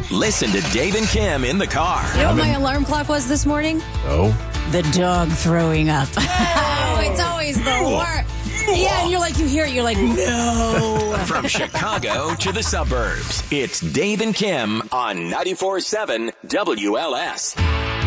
Listen to Dave and Kim in the car. You know what my alarm clock was this morning? Oh? The dog throwing up. Oh, it's always the worst. Yeah, and you hear it, you're like, no. From Chicago to the suburbs, it's Dave and Kim on 94.7 WLS.